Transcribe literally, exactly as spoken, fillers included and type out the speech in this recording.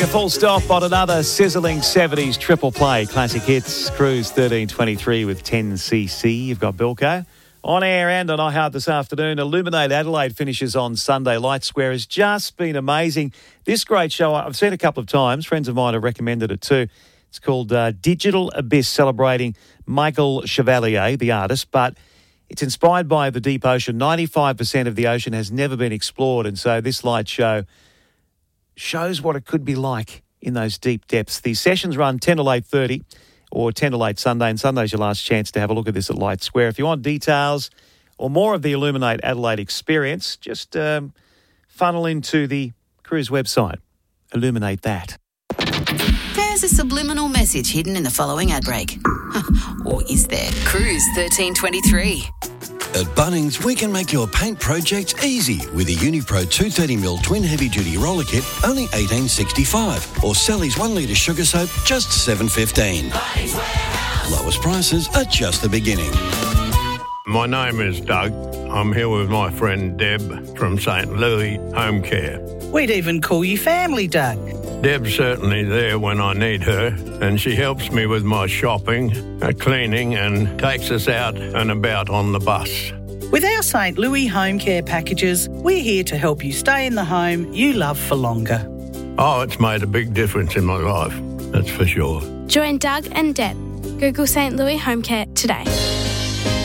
putting a full stop on another sizzling seventies triple play. Classic hits, Cruise thirteen twenty-three with ten C C. You've got Bilko. On air and on iHeart this afternoon, Illuminate Adelaide finishes on Sunday. Light Square has just been amazing. This great show, I've seen a couple of times. Friends of mine have recommended it too. It's called uh, Digital Abyss, celebrating Michael Chevalier, the artist, but it's inspired by the deep ocean. ninety-five percent of the ocean has never been explored, and so this light show shows what it could be like in those deep depths. The sessions run ten till eight thirty or ten till eight Sunday, and Sunday's your last chance to have a look at this at Light Square. If you want details or more of the Illuminate Adelaide experience, just um, funnel into the Cruise website. Illuminate that. There's a subliminal message hidden in the following ad break. Or is there? Cruise thirteen twenty-three. At Bunnings, we can make your paint projects easy with a Unipro two thirty millimeter twin heavy-duty roller kit, only eighteen sixty-five, or Sally's one litre sugar soap, just seven fifteen. Lowest prices are just the beginning. My name is Doug. I'm here with my friend Deb from Saint Louis Home Care. We'd even call you family, Doug. Deb's certainly there when I need her, and she helps me with my shopping, uh, cleaning, and takes us out and about on the bus. With our Saint Louis Home Care packages, we're here to help you stay in the home you love for longer. Oh, it's made a big difference in my life, that's for sure. Join Doug and Deb. Google Saint Louis Home Care today.